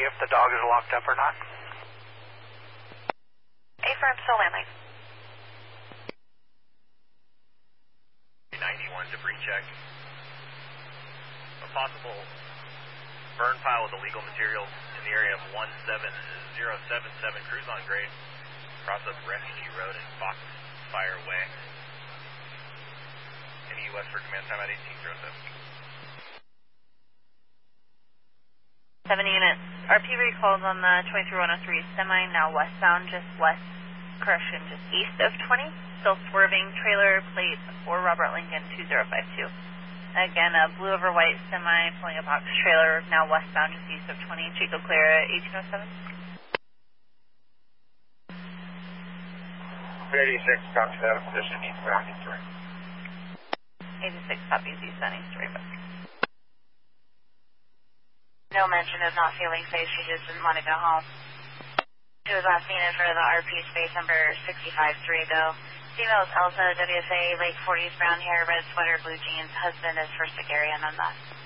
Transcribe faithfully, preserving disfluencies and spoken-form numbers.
if the dog is locked up or not. A-firm, still landing. ninety-one debris check. A possible burn pile with illegal materials in the area of one seven zero seven seven, cruise on grade, cross up Refugee Road and Foxfire Way. Any Westford command time at eighteen oh seven. seven units. R P recalls on the twenty-three one oh three semi, now westbound, just west, correction, just east of twenty. Still swerving, trailer plate for Robert Lincoln two zero five two. Again, a blue over white semi pulling a box trailer, now westbound, just east of twenty. Chico Clear at eighteen oh seven. eighty-six, copy that, position east ninety-three. eighty-six copies east ninety-three. No mention of not feeling safe, she just didn't want to go home. She was last seen in front of the R P space number sixty-five three, though. Female is Elsa, W S A, late forties, brown hair, red sweater, blue jeans. Husband is First Area, none less.